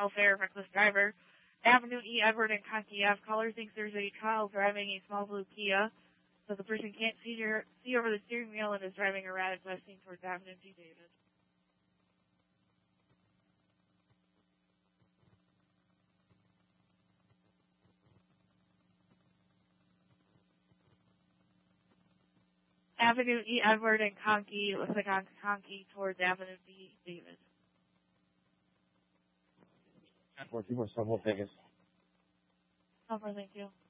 Fare, reckless driver. Avenue E. Edward and Conkey F. Caller thinks there's a child driving a small blue Kia, so the person can't see over the steering wheel and is driving erratic westing towards Avenue G. David. Avenue E. Edward and Conkey, looks like on Conkey towards Avenue D. David. 44 Vegas. Over, thank you.